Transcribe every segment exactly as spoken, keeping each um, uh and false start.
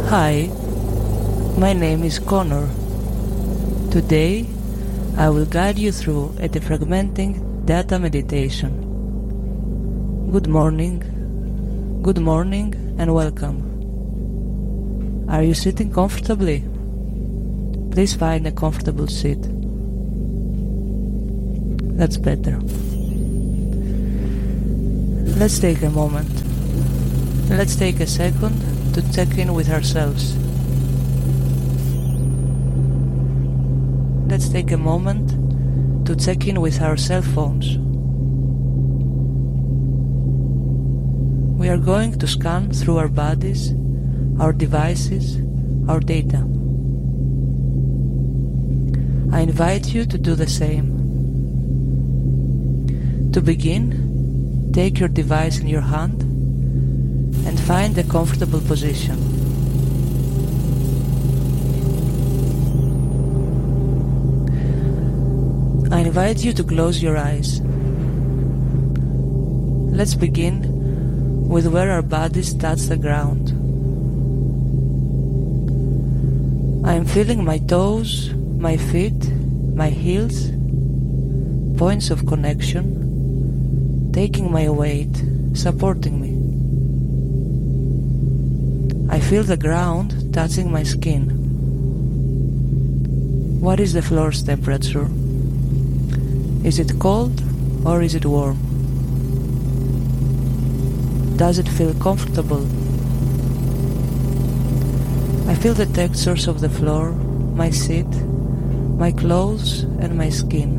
Hi, my name is Connor. Today, I will guide you through a defragmenting data meditation. Good morning, good morning and welcome. Are you sitting comfortably? Please find a comfortable seat. That's better. Let's take a moment. Let's take a second to check in with ourselves. Let's take a moment to check in with our cell phones. We are going to scan through our bodies, our devices, our data. I invite you to do the same. To begin, take your device in your hand and find a comfortable position. I invite you to close your eyes. Let's begin with where our bodies touch the ground. I am feeling my toes, my feet, my heels, points of connection, taking my weight, supporting me. I feel the ground touching my skin. What is the floor's temperature? Is it cold or is it warm? Does it feel comfortable? I feel the textures of the floor, my seat, my clothes and my skin.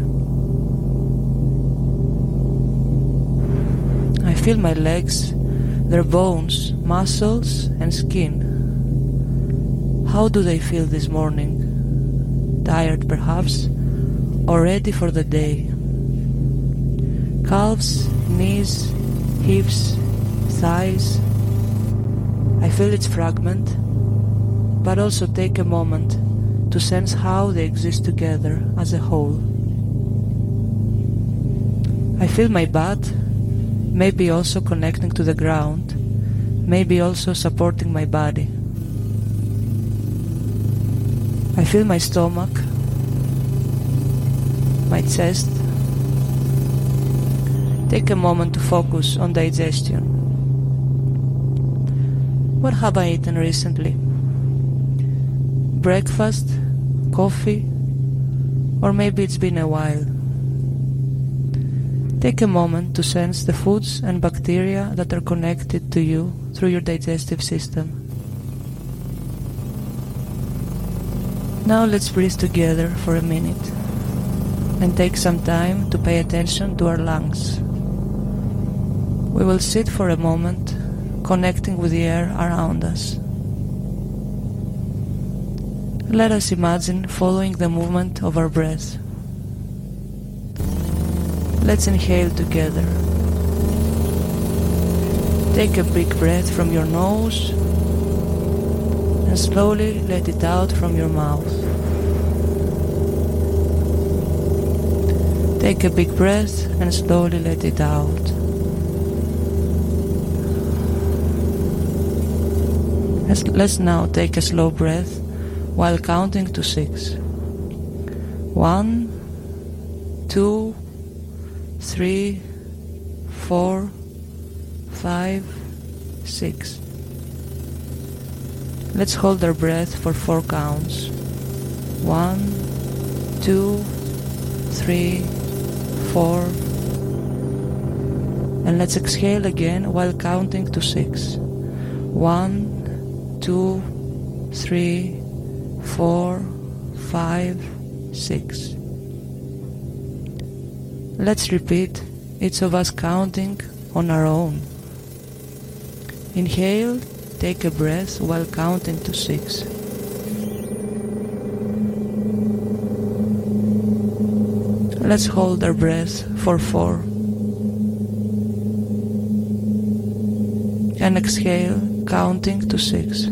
I feel my legs, their bones, muscles and skin. How do they feel this morning? Tired perhaps, or ready for the day? Calves, knees, hips, thighs. I feel its fragment, but also take a moment to sense how they exist together as a whole. I feel my butt, maybe also connecting to the ground, maybe also supporting my body. I feel my stomach, my chest. Take a moment to focus on digestion. What have I eaten recently? Breakfast, coffee, or maybe it's been a while. Take a moment to sense the foods and bacteria that are connected to you through your digestive system. Now let's breathe together for a minute and take some time to pay attention to our lungs. We will sit for a moment, connecting with the air around us. Let us imagine following the movement of our breath. Let's inhale together. Take a big breath from your nose and slowly let it out from your mouth. Take a big breath and slowly let it out. Let's, let's now take a slow breath while counting to six. One, two, three, four, five, six. Let's hold our breath for four counts. One, two, three, four. And let's exhale again while counting to six. One, two, three, four, five, six. Let's repeat, each of us counting on our own. Inhale, take a breath while counting to six. Let's hold our breath for four. And exhale, counting to six.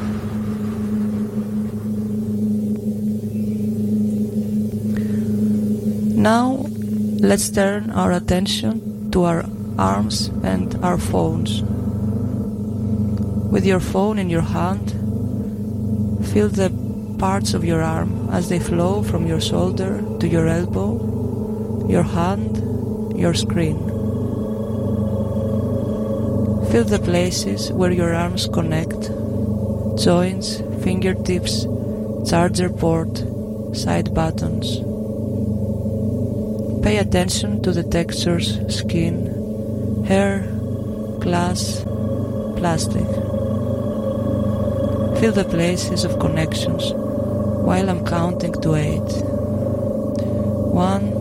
Now, let's turn our attention to our arms and our phones. With your phone in your hand, Feel the parts of your arm as they flow from your shoulder to your elbow, your hand, your screen. Feel the places where your arms connect, joints, fingertips, charger port, side buttons. Pay attention to the textures, skin, hair, glass, plastic. Feel the places of connections while I'm counting to eight. One,